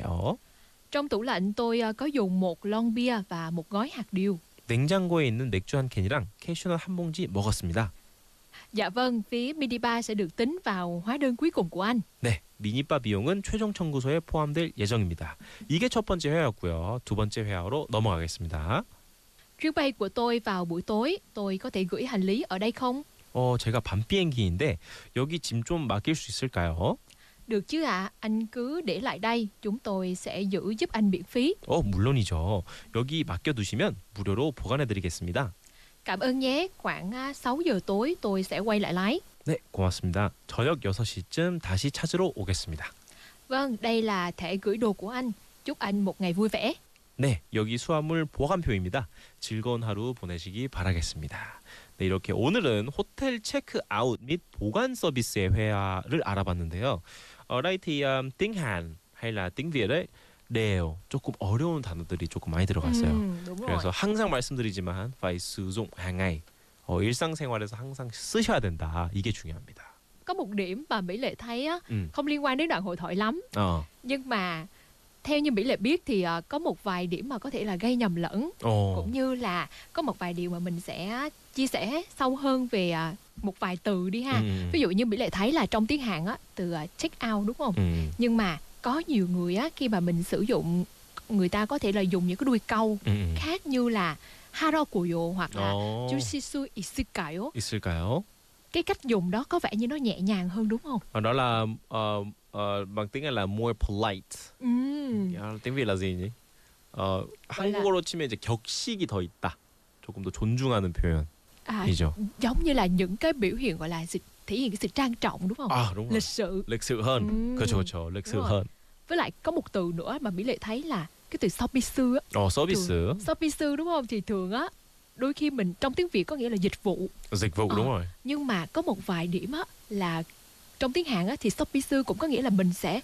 있을까요? Trong tủ lạnh tôi có dùng một lon bia và một gói hạt điều. 냉장고에 있는 맥주 한 캔이랑 캐슈넛 한 봉지 먹었습니다. Dạ vâng, phía minibar sẽ được tính vào hóa đơn cuối cùng của anh. 네, 미니바 비용은 최종 청구서에 포함될 예정입니다. 이게 첫 번째 회화였고요. 두 번째 회화로 넘어가겠습니다. Chuyến bay của tôi vào buổi tối, tôi có thể gửi hành lý ở đây không? 제가 밤 비행기인데 여기 짐 좀 맡길 수 있을까요? Được chứ ạ, anh cứ để lại đây, chúng tôi sẽ giữ giúp anh miễn phí. 물론이죠. 여기 맡겨두시면 무료로 보관해드리겠습니다. Cảm ơn nhé, khoảng 6 giờ tối tôi sẽ quay lại lái. 네, 고맙습니다. 저녁 6시쯤 다시 찾으러 오겠습니다. Vâng, đây là thẻ gửi đồ của anh. Chúc anh một ngày vui vẻ. 네, 여기 수화물 보관표입니다. 즐거운 하루 보내시기 바라겠습니다. 네, 이렇게 오늘은 호텔 체크아웃 및 보관 서비스의 회화를 알아봤는데요. 라이트 tiếng Hàn hay là tiếng Việt ấy đều 조금 어려운 단어들이 조금 많이 들어갔어요. Đúng rồi. 그래서 항상 말씀드리지만 phải sử dụng hàng ngày. 일상생활에서 항상 쓰셔야 된다. 이게 중요합니다. Có một điểm mà Mỹ Lệ thấy á, không liên quan đến đoạn hội thoại lắm. Nhưng mà theo như Mỹ Lệ biết thì có một vài điểm mà có thể là gây nhầm lẫn. Cũng như là có một vài điều mà mình sẽ chia sẻ sâu hơn về một vài từ đi ha. Ví dụ như Mỹ Lệ thấy là trong tiếng Hàn á, từ check out đúng không? Nhưng mà có nhiều người á, khi mà mình sử dụng, người ta có thể là dùng những cái đuôi câu khác như là 하라고요 hoặc là 주실 수 있을까요? 있을까요? Cái cách dùng đó có vẻ như nó nhẹ nhàng hơn đúng không? Đó là bằng tiếng Anh là more polite. tiếng Việt là gì nhỉ? 한국어로 치면 이제 격식이 더 있다. 조금 더 존중하는 표현이죠. Giống như là những cái biểu hiện gọi là thể hiện cái sự trang trọng đúng không? đúng lịch sự. lịch sự hơn. 그렇죠. lịch sự hơn. Với lại có một từ nữa mà Mỹ Lệ thấy là cái từ 서비스 á. 서비스. 서비스 đúng không? Thì thường á, đôi khi mình trong tiếng Việt có nghĩa là dịch vụ. Dịch vụ đúng rồi. Nhưng mà có một vài điểm á là trong tiếng Hàn á thì 서비스 cũng có nghĩa là mình sẽ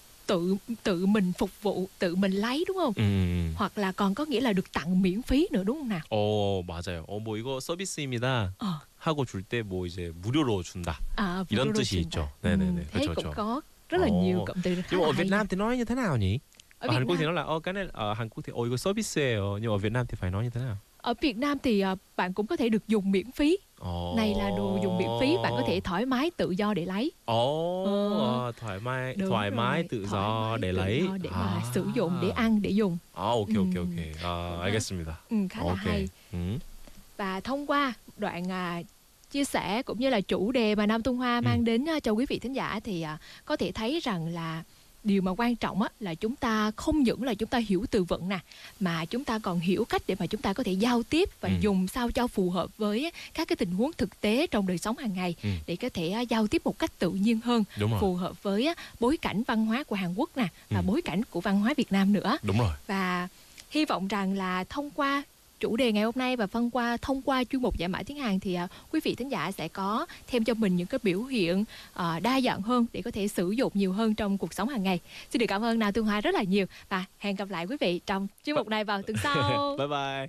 tự mình phục vụ, tự mình lấy đúng không? Hoặc là còn có nghĩa là được tặng miễn phí nữa đúng không nào? 맞아요. 뭐 이거 서비스입니다. 하고 줄 때 뭐 이제 무료로 준다. 이런 뜻이 있죠. 네네네. Thế cũng có rất là nhiều cụm từ khá nhưng mà ở là Việt hay. Nam thì nói như thế nào nhỉ? Ở Hàn Quốc thì nói là cái này ở Hàn Quốc thì i거 서비스예요. Nhưng mà ở Việt Nam thì phải nói như thế nào? Ở Việt Nam thì bạn cũng có thể được dùng miễn phí. Này là đồ dùng miễn phí, bạn có thể thoải mái tự do để lấy. thoải mái tự do để lấy. Để mà sử dụng, để ăn, để dùng. 오케이. 알겠습니다. Khá là hay. Và thông qua đoạn chia sẻ cũng như là chủ đề mà Nam Tung Hoa mang đến cho quý vị thính giả thì có thể thấy rằng là điều mà quan trọng á là chúng ta không những là chúng ta hiểu từ vựng nè, mà chúng ta còn hiểu cách để mà chúng ta có thể giao tiếp và dùng sao cho phù hợp với các cái tình huống thực tế trong đời sống hàng ngày để có thể giao tiếp một cách tự nhiên hơn, phù hợp với bối cảnh văn hóa của Hàn Quốc nè và bối cảnh của văn hóa Việt Nam nữa. Đúng rồi. Và hy vọng rằng là thông qua chủ đề ngày hôm nay và thông qua chuyên mục Giải mã tiếng Hàn thì quý vị thính giả sẽ có thêm cho mình những cái biểu hiện đa dạng hơn để có thể sử dụng nhiều hơn trong cuộc sống hàng ngày. Xin được cảm ơn Nam Tung Hoa rất là nhiều và hẹn gặp lại quý vị trong chuyên mục này vào tuần sau. Bye bye.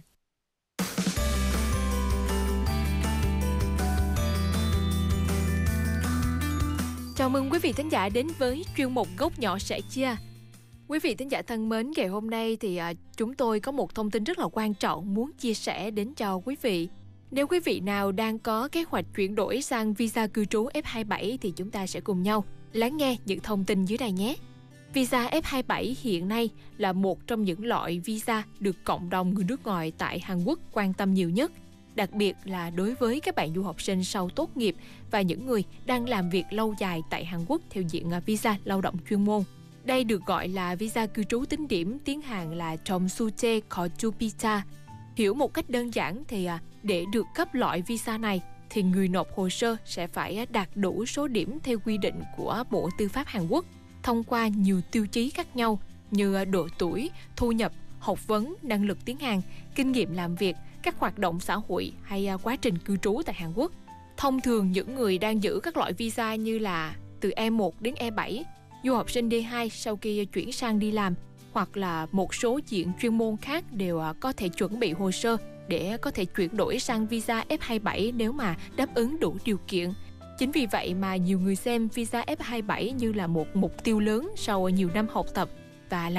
Chào mừng quý vị thính giả đến với chuyên mục Góc nhỏ sẻ chia. Quý vị thính giả thân mến, ngày hôm nay thì chúng tôi có một thông tin rất là quan trọng muốn chia sẻ đến cho quý vị. Nếu quý vị nào đang có kế hoạch chuyển đổi sang visa cư trú F27 thì chúng ta sẽ cùng nhau lắng nghe những thông tin dưới đây nhé. Visa F27 hiện nay là một trong những loại visa được cộng đồng người nước ngoài tại Hàn Quốc quan tâm nhiều nhất, đặc biệt là đối với các bạn du học sinh sau tốt nghiệp và những người đang làm việc lâu dài tại Hàn Quốc theo diện visa lao động chuyên môn. Đây được gọi là visa cư trú tính điểm, tiếng Hàn là 점수제 거주 비자. Hiểu một cách đơn giản thì để được cấp loại visa này thì người nộp hồ sơ sẽ phải đạt đủ số điểm theo quy định của Bộ Tư pháp Hàn Quốc thông qua nhiều tiêu chí khác nhau như độ tuổi, thu nhập, học vấn, năng lực tiếng Hàn, kinh nghiệm làm việc, các hoạt động xã hội hay quá trình cư trú tại Hàn Quốc. Thông thường những người đang giữ các loại visa như là từ E1 đến E7, du học sinh D2 sau khi chuyển sang đi làm hoặc là một số diện chuyên môn khác đều có thể chuẩn bị hồ sơ để có thể chuyển đổi sang visa F27 nếu mà đáp ứng đủ điều kiện. Chính vì vậy mà nhiều người xem visa F27 như là một mục tiêu lớn sau nhiều năm học tập và làm